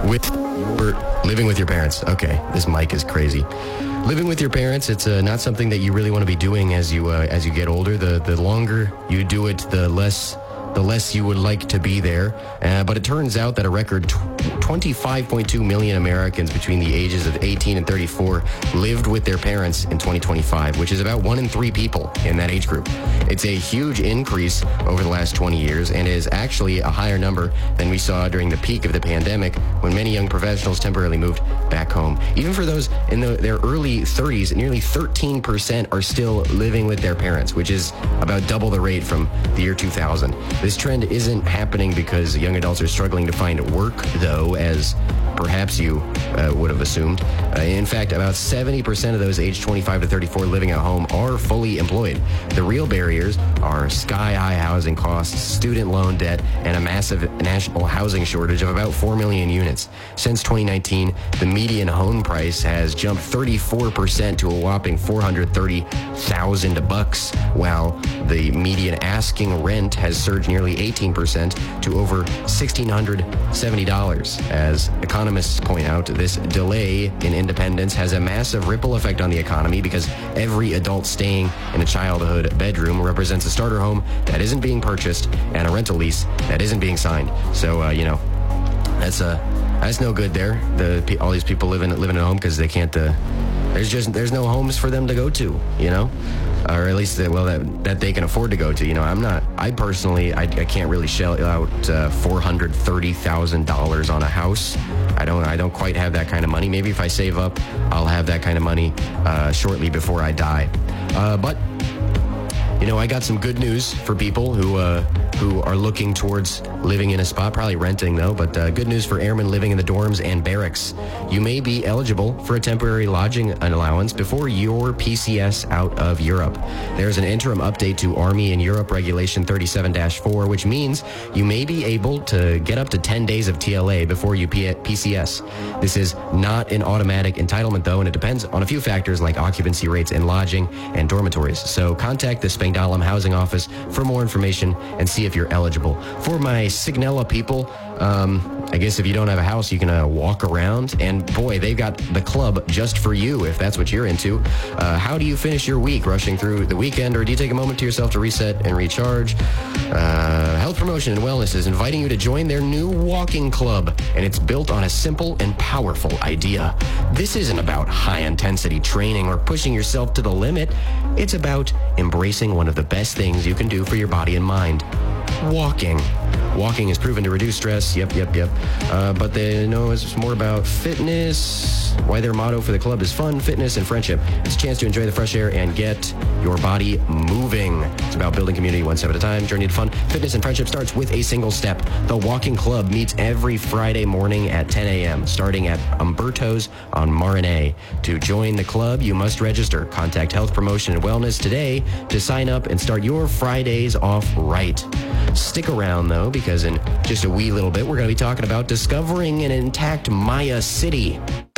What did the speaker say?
Living with your parents. Okay, this mic is crazy. Living with your parents, it's not something that you really want to be doing as you get older. The longer you do it, the less you would like to be there. But it turns out that a record 25.2 million Americans between the ages of 18 and 34 lived with their parents in 2025, which is about 1 in 3 people in that age group. It's a huge increase over the last 20 years and is actually a higher number than we saw during the peak of the pandemic when many young professionals temporarily moved back home. Even for those in their early 30s, nearly 13% are still living with their parents, which is about double the rate from the year 2000. This trend isn't happening because young adults are struggling to find work, though, as perhaps you would have assumed. In fact, about 70% of those aged 25 to 34 living at home are fully employed. The real barriers are sky-high housing costs, student loan debt, and a massive national housing shortage of about 4 million units. Since 2019, the median home price has jumped 34% to a whopping $430,000, while the median asking rent has surged nearly 18% to over $1,670. As economists point out, this delay in independence has a massive ripple effect on the economy because every adult staying in a childhood bedroom represents a starter home that isn't being purchased and a rental lease that isn't being signed. So, that's no good there. All these people living at home because they can't. There's no homes for them to go to, or at least that they can afford to go to. I personally can't really shell out $430,000 on a house. I don't quite have that kind of money. Maybe if I save up, I'll have that kind of money shortly before I die. But I got some good news for people who are looking towards living in a spot, probably renting though, but good news for airmen living in the dorms and barracks. You may be eligible for a temporary lodging allowance before your PCS out of Europe. There's an interim update to Army in Europe Regulation 37-4, which means you may be able to get up to 10 days of TLA before you PCS. This is not an automatic entitlement though, and it depends on a few factors like occupancy rates in lodging and dormitories. So contact the Spangdahlem Housing Office for more information and see if you're eligible. For my Signella people, I guess if you don't have a house, you can walk around. And boy, they've got the club just for you if that's what you're into. How do you finish your week? Rushing through the weekend, or do you take a moment to yourself to reset and recharge? Health Promotion and Wellness is inviting you to join their new walking club, and it's built on a simple and powerful idea. This isn't about high-intensity training or pushing yourself to the limit. It's about embracing one of the best things you can do for your body and mind: walking. Walking is proven to reduce stress. Yep. But they know it's more about fitness. Why their motto for the club is fun, fitness, and friendship. It's a chance to enjoy the fresh air and get your body moving. It's about building community one step at a time. Journey to fun, fitness, and friendship starts with a single step. The Walking Club meets every Friday morning at 10 a.m., starting at Umberto's on Marinay. To join the club, you must register. Contact Health Promotion and Wellness today to sign up and start your Fridays off right. Stick around, though, because in just a wee little bit, we're going to be talking about discovering an intact Maya city.